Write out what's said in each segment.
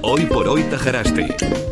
Hoy por hoy Tajaraste.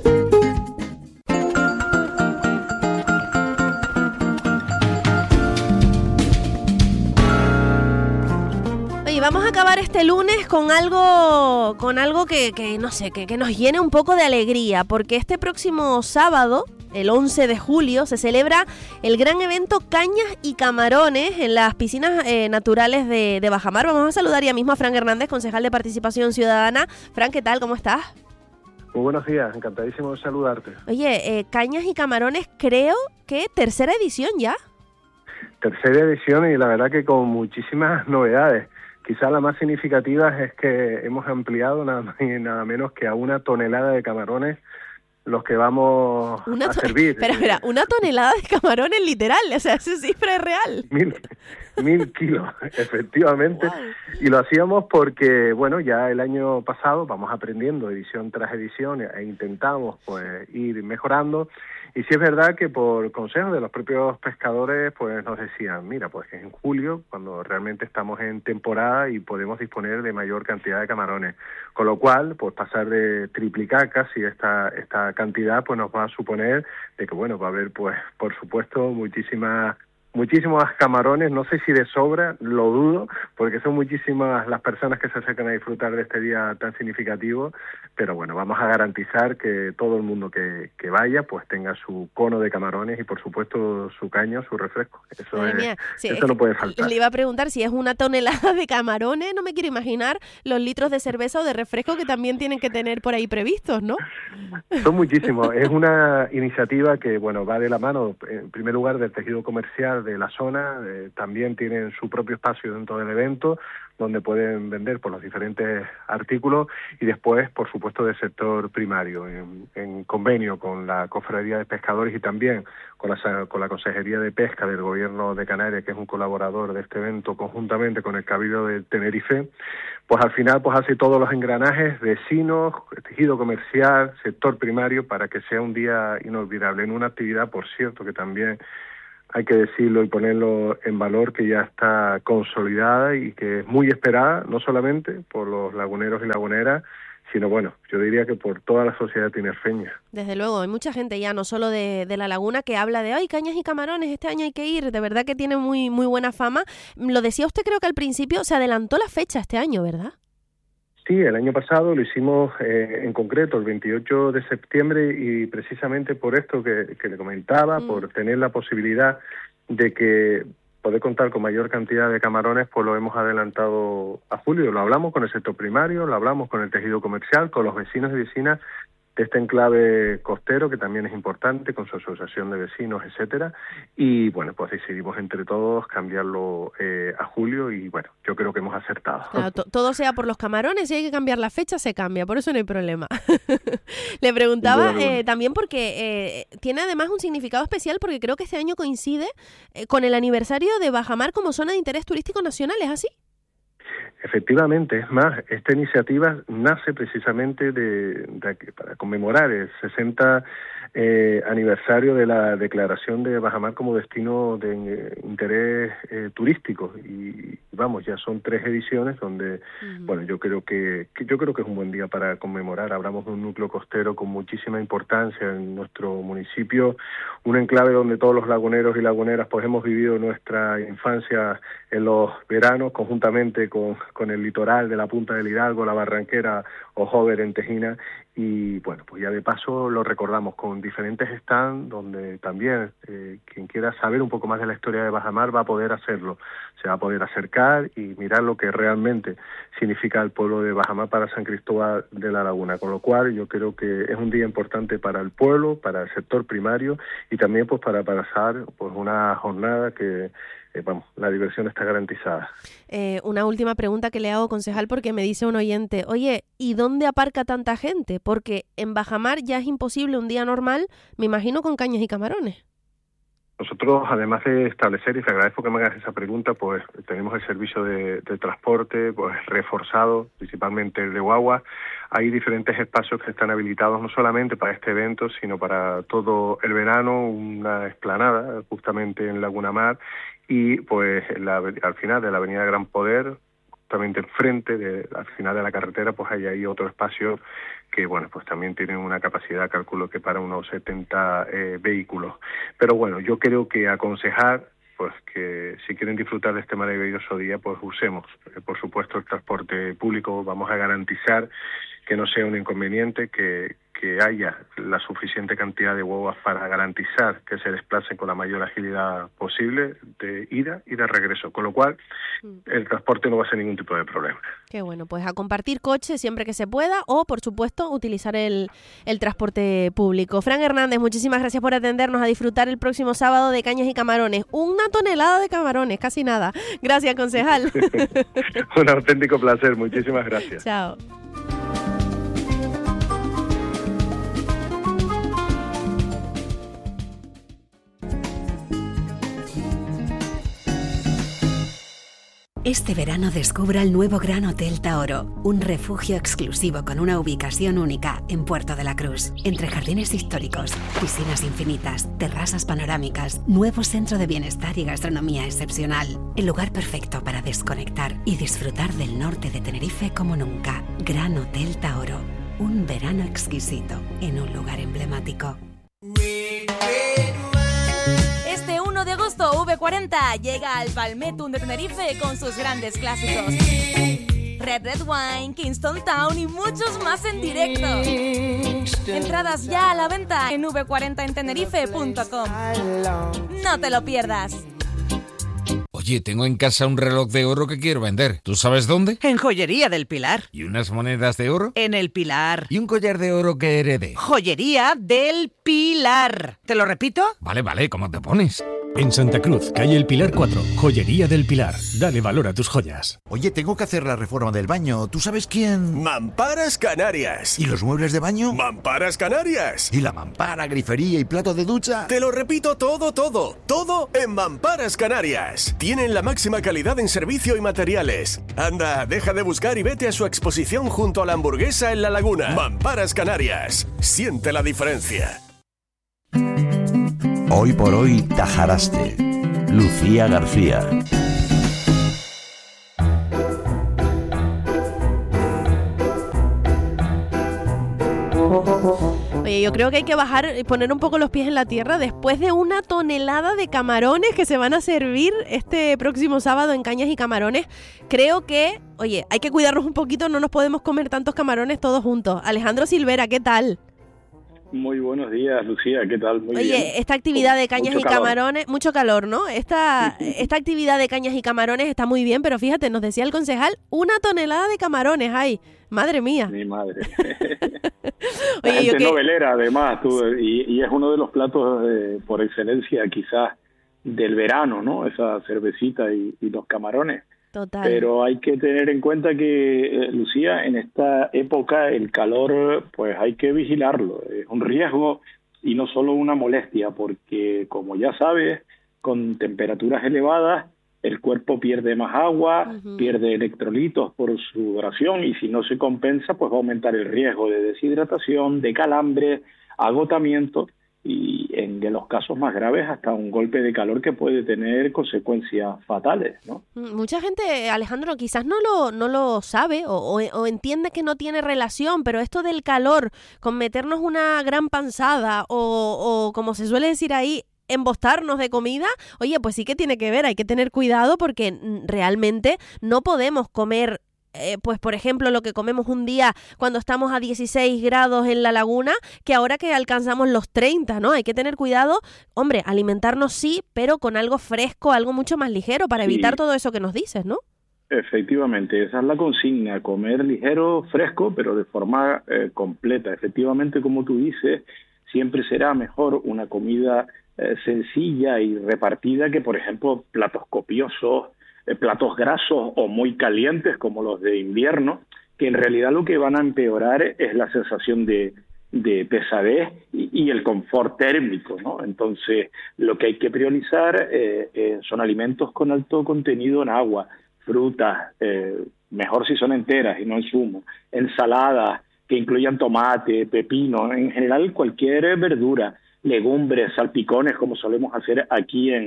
Oye, vamos a acabar este lunes con algo que no sé, que nos llene un poco de alegría, porque este próximo sábado, el 11 de julio, se celebra el gran evento Cañas y Camarones en las piscinas naturales de Bajamar. Vamos a saludar ya mismo a Fran Hernández, concejal de Participación Ciudadana. Fran, ¿qué tal? ¿Cómo estás? Muy buenos días, encantadísimo de saludarte. Oye, Cañas y Camarones, creo que tercera edición ya. Tercera edición y la verdad que con muchísimas novedades. Quizás la más significativa es que hemos ampliado nada más y nada menos que a 1 tonelada de camarones los que vamos a servir. Espera, 1 tonelada de camarones literal, o sea, esa cifra es real. 1000 kilos, efectivamente. Wow. Y lo hacíamos porque, bueno, ya el año pasado vamos aprendiendo edición tras edición e intentamos pues ir mejorando. Y sí es verdad que por consejos de los propios pescadores pues nos decían, mira, pues que es en julio cuando realmente estamos en temporada y podemos disponer de mayor cantidad de camarones. Con lo cual, pues pasar de triplicar casi esta cantidad pues nos va a suponer de que, bueno, va a haber pues por supuesto muchísimos camarones, no sé si de sobra, lo dudo, porque son muchísimas las personas que se acercan a disfrutar de este día tan significativo, pero bueno, vamos a garantizar que todo el mundo que vaya pues tenga su cono de camarones y por supuesto su caño, su refresco. Eso no puede faltar. Le iba a preguntar si es 1 tonelada de camarones, no me quiero imaginar los litros de cerveza o de refresco que también tienen que tener por ahí previstos, ¿no? Son muchísimos, es una iniciativa que bueno va de la mano, en primer lugar, del tejido comercial de la zona, también tienen su propio espacio dentro del evento donde pueden vender por los diferentes artículos y después, por supuesto, del sector primario, en convenio con la Cofradía de Pescadores y también con la Consejería de Pesca del Gobierno de Canarias, que es un colaborador de este evento, conjuntamente con el Cabildo de Tenerife, pues al final pues hace todos los engranajes, vecinos, tejido comercial, sector primario, para que sea un día inolvidable, en una actividad, por cierto, que también hay que decirlo y ponerlo en valor, que ya está consolidada y que es muy esperada, no solamente por los laguneros y laguneras, sino bueno, yo diría que por toda la sociedad tinerfeña. Desde luego, hay mucha gente ya, no solo de la laguna, que habla de ¡ay, cañas y camarones, este año hay que ir! De verdad que tiene muy, muy buena fama. Lo decía usted, creo que al principio se adelantó la fecha este año, ¿verdad? Sí, el año pasado lo hicimos en concreto el 28 de septiembre y precisamente por esto que le comentaba, por tener la posibilidad de que poder contar con mayor cantidad de camarones, pues lo hemos adelantado a julio. Lo hablamos con el sector primario, lo hablamos con el tejido comercial, con los vecinos y vecinas de este enclave costero, que también es importante, con su asociación de vecinos, etcétera, y bueno, pues decidimos entre todos cambiarlo a julio y bueno, yo creo que hemos acertado. Claro, todo sea por los camarones, si hay que cambiar la fecha, se cambia, por eso no hay problema. Le preguntaba también porque tiene además un significado especial, porque creo que este año coincide con el aniversario de Bajamar como zona de interés turístico nacional, ¿es así? Efectivamente, es más, esta iniciativa nace precisamente para conmemorar el 60 aniversario de la declaración de Bajamar como destino de interés turístico y vamos, ya son 3 ediciones donde bueno, yo creo que es un buen día para conmemorar. Hablamos de un núcleo costero con muchísima importancia en nuestro municipio, un enclave donde todos los laguneros y laguneras pues hemos vivido nuestra infancia en los veranos conjuntamente con el litoral de la Punta del Hidalgo, la Barranquera o Jover en Tejina, y bueno, pues ya de paso lo recordamos con diferentes stands donde también quien quiera saber un poco más de la historia de Bajamar va a poder hacerlo, se va a poder acercar y mirar lo que realmente significa el pueblo de Bajamar para San Cristóbal de la Laguna, con lo cual yo creo que es un día importante para el pueblo, para el sector primario y también pues para pasar pues una jornada que la diversión está garantizada. Una última pregunta que le hago, concejal, porque me dice un oyente, oye, ¿y dónde aparca tanta gente? Porque en Bajamar ya es imposible un día normal, me imagino con cañas y camarones. Nosotros, además de establecer, y te agradezco que me hagas esa pregunta, pues tenemos el servicio de transporte pues reforzado, principalmente el de guagua. Hay diferentes espacios que están habilitados no solamente para este evento, sino para todo el verano, una explanada justamente en Laguna Mar y pues al final de la avenida Gran Poder, justamente enfrente, al final de la carretera, pues hay ahí otro espacio que, bueno, pues también tienen una capacidad, calculo que para unos 70 vehículos. Pero bueno, yo creo que aconsejar, pues que si quieren disfrutar de este maravilloso día, pues usemos, por supuesto, el transporte público. Vamos a garantizar que no sea un inconveniente, que haya la suficiente cantidad de guaguas para garantizar que se desplacen con la mayor agilidad posible de ida y de regreso, con lo cual el transporte no va a ser ningún tipo de problema. Qué bueno, pues a compartir coche siempre que se pueda o, por supuesto, utilizar el transporte público. Fran Hernández, muchísimas gracias por atendernos, a disfrutar el próximo sábado de cañas y camarones. 1 tonelada de camarones, casi nada. Gracias, concejal. Un auténtico placer, muchísimas gracias. Chao. Este verano descubra el nuevo Gran Hotel Taoro, un refugio exclusivo con una ubicación única en Puerto de la Cruz, entre jardines históricos, piscinas infinitas, terrazas panorámicas, nuevo centro de bienestar y gastronomía excepcional. El lugar perfecto para desconectar y disfrutar del norte de Tenerife como nunca. Gran Hotel Taoro, un verano exquisito en un lugar emblemático. Este 1 de agosto, V40 llega al Palmetún de Tenerife con sus grandes clásicos. Red Wine, Kingston Town y muchos más en directo. Entradas ya a la venta en v40entenerife.com. No te lo pierdas. Oye, tengo en casa un reloj de oro que quiero vender. ¿Tú sabes dónde? En Joyería del Pilar. ¿Y unas monedas de oro? En el Pilar. ¿Y un collar de oro que heredé? Joyería del Pilar. ¿Te lo repito? Vale, ¿cómo te pones? En Santa Cruz, calle El Pilar 4, Joyería del Pilar. Dale valor a tus joyas. Oye, tengo que hacer la reforma del baño. ¿Tú sabes quién? Mamparas Canarias. ¿Y los muebles de baño? Mamparas Canarias. ¿Y la mampara, grifería y plato de ducha? Te lo repito todo en Mamparas Canarias. Tienen la máxima calidad en servicio y materiales. Anda, deja de buscar y vete a su exposición junto a la Hamburguesa en La Laguna. Mamparas Canarias. Siente la diferencia. Hoy por hoy, Tajaraste. Lucía García. Oye, yo creo que hay que bajar y poner un poco los pies en la tierra después de 1 tonelada de camarones que se van a servir este próximo sábado en Cañas y Camarones. Creo que, oye, hay que cuidarnos un poquito, no nos podemos comer tantos camarones todos juntos. Alejandro Silvera, ¿qué tal? Muy buenos días, Lucía, ¿qué tal? Muy Oye, bien. Esta actividad de cañas y camarones, mucho calor, ¿no? Esta actividad de cañas y camarones está muy bien, pero fíjate, nos decía el concejal, 1 tonelada de camarones hay. Madre mía. Mi madre. Oye, gente novelera, además, y es uno de los platos por excelencia, quizás, del verano, ¿no? Esa cervecita y los camarones. Total. Pero hay que tener en cuenta que, Lucía, en esta época el calor, pues hay que vigilarlo. Es un riesgo y no solo una molestia, porque, como ya sabes, con temperaturas elevadas, el cuerpo pierde más agua, pierde electrolitos por sudoración, y si no se compensa, pues va a aumentar el riesgo de deshidratación, de calambre, agotamiento, y en de los casos más graves hasta un golpe de calor que puede tener consecuencias fatales, ¿no? Mucha gente, Alejandro, quizás no lo sabe o entiende que no tiene relación, pero esto del calor con meternos una gran panzada o como se suele decir ahí, embostarnos de comida, oye, pues sí que tiene que ver, hay que tener cuidado porque realmente no podemos comer pues por ejemplo lo que comemos un día cuando estamos a 16 grados en la laguna, que ahora que alcanzamos los 30, ¿no? Hay que tener cuidado, hombre, alimentarnos sí, pero con algo fresco, algo mucho más ligero para evitar todo eso que nos dices, ¿no? Efectivamente, esa es la consigna, comer ligero, fresco, pero de forma completa. Efectivamente, como tú dices, siempre será mejor una comida sencilla y repartida que, por ejemplo, platos copiosos, platos grasos o muy calientes como los de invierno, que en realidad lo que van a empeorar es la sensación de pesadez y el confort térmico, ¿no? Entonces, lo que hay que priorizar son alimentos con alto contenido en agua, frutas, mejor si son enteras y no en zumo, ensaladas que incluyan tomate, pepino, en general cualquier verdura, legumbres, salpicones, como solemos hacer aquí en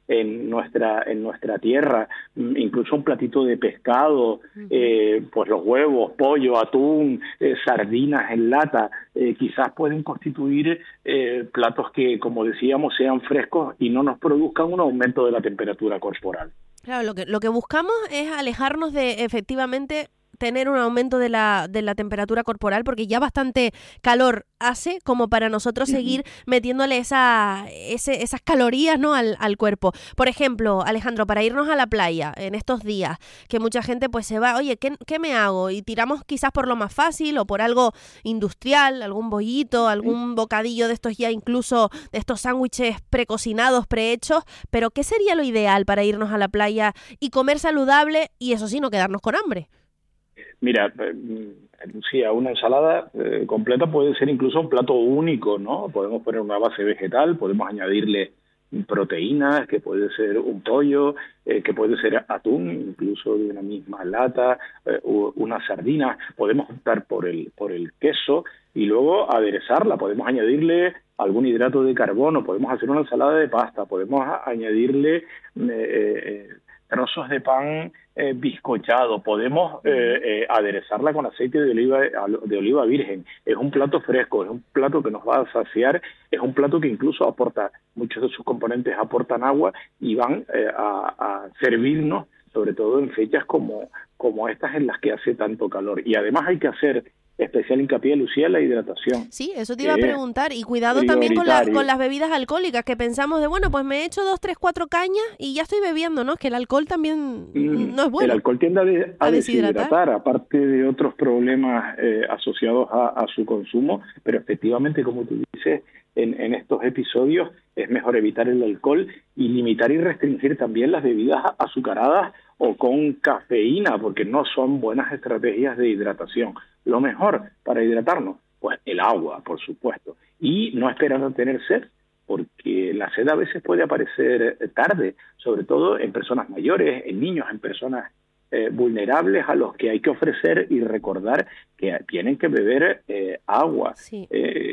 en nuestra tierra, incluso un platito de pescado, pues los huevos, pollo, atún, sardinas en lata, quizás pueden constituir platos que, como decíamos, sean frescos y no nos produzcan un aumento de la temperatura corporal. Claro, lo que buscamos es alejarnos de, efectivamente, tener un aumento de la temperatura corporal, porque ya bastante calor hace como para nosotros seguir metiéndole esas calorías, ¿no?, al cuerpo. Por ejemplo, Alejandro, para irnos a la playa en estos días, que mucha gente pues se va, oye, ¿qué me hago? Y tiramos quizás por lo más fácil o por algo industrial, algún bollito, algún bocadillo de estos ya incluso, de estos sándwiches precocinados, prehechos, pero ¿qué sería lo ideal para irnos a la playa y comer saludable y eso sí, no quedarnos con hambre? Mira, Lucía, una ensalada completa puede ser incluso un plato único, ¿no? Podemos poner una base vegetal, podemos añadirle proteínas, que puede ser un pollo, que puede ser atún, incluso de una misma lata, una sardina. Podemos optar por el queso y luego aderezarla. Podemos añadirle algún hidrato de carbono, podemos hacer una ensalada de pasta, podemos añadirle trozos de pan bizcochado, podemos aderezarla con aceite de oliva virgen. Es un plato fresco, es un plato que nos va a saciar, es un plato que incluso aporta, muchos de sus componentes aportan agua y van a servirnos, sobre todo en fechas como estas en las que hace tanto calor. Y además hay que hacer especial hincapié, Lucía, en la hidratación. Sí, eso te iba a preguntar. Y cuidado también con las bebidas alcohólicas, que pensamos de, bueno, pues me he hecho 2, 3, 4 cañas y ya estoy bebiendo, ¿no? Que el alcohol también no es bueno. El alcohol tiende a deshidratar, aparte de otros problemas asociados a su consumo, pero efectivamente, como tú dices, en estos episodios es mejor evitar el alcohol y limitar y restringir también las bebidas azucaradas o con cafeína, porque no son buenas estrategias de hidratación. Lo mejor para hidratarnos, pues el agua, por supuesto, y no esperar a tener sed, porque la sed a veces puede aparecer tarde, sobre todo en personas mayores, en niños, en personas vulnerables a los que hay que ofrecer y recordar que tienen que beber agua. Sí.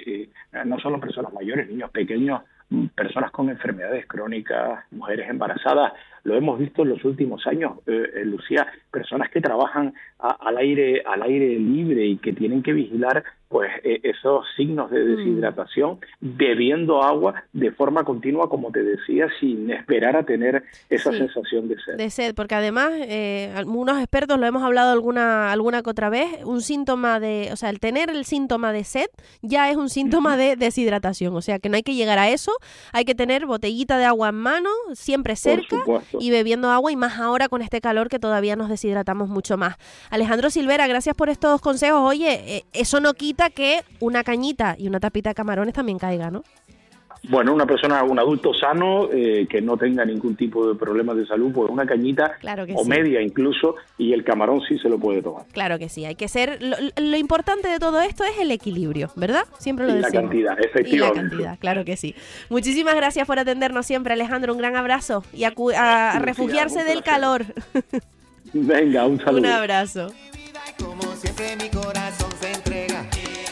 No solo personas mayores, niños pequeños, personas con enfermedades crónicas, mujeres embarazadas. Lo hemos visto en los últimos años, Lucía, personas que trabajan al aire libre y que tienen que vigilar pues esos signos de deshidratación, bebiendo agua de forma continua, como te decía, sin esperar a tener esa sensación de sed. De sed, porque además, algunos expertos, lo hemos hablado alguna que otra vez, un síntoma el tener el síntoma de sed ya es un síntoma de deshidratación, o sea que no hay que llegar a eso, hay que tener botellita de agua en mano, siempre cerca, y bebiendo agua, y más ahora con este calor que todavía nos deshidratamos mucho más. Alejandro Silvera, gracias por estos consejos. Oye, eso no quita que una cañita y una tapita de camarones también caiga, ¿no? Bueno, un adulto sano que no tenga ningún tipo de problema de salud, pues una cañita o media incluso, y el camarón sí se lo puede tomar. Claro que sí, hay que ser... Lo importante de todo esto es el equilibrio, ¿verdad? Siempre lo decimos. Y la cantidad, efectivamente. Y la cantidad, claro que sí. Muchísimas gracias por atendernos siempre, Alejandro, un gran abrazo y a refugiarse del calor. Venga, un saludo. Un abrazo. Como siempre mi corazón se entrega.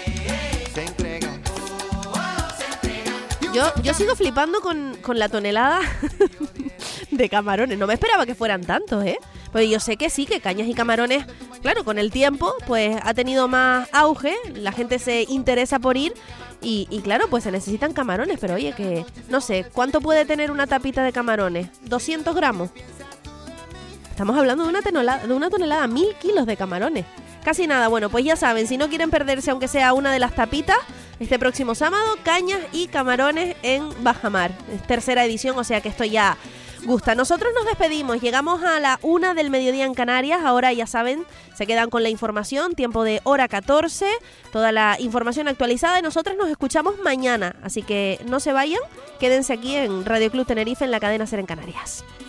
Yo sigo flipando con la tonelada de camarones. No me esperaba que fueran tantos, ¿eh? Pues yo sé que sí, que cañas y camarones, claro, con el tiempo, pues ha tenido más auge, la gente se interesa por ir y claro, pues se necesitan camarones, pero oye, que no sé, ¿cuánto puede tener una tapita de camarones? ¿200 gramos? Estamos hablando de una tonelada, 1000 kilos de camarones. Casi nada. Bueno, pues ya saben, si no quieren perderse aunque sea una de las tapitas, este próximo sábado, cañas y camarones en Bajamar. Es 3ª edición, o sea que esto ya gusta. Nosotros nos despedimos, llegamos a la 1 del mediodía en Canarias. Ahora ya saben, se quedan con la información, tiempo de hora 14, toda la información actualizada, y nosotros nos escuchamos mañana. Así que no se vayan, quédense aquí en Radio Club Tenerife, en la cadena SER en Canarias.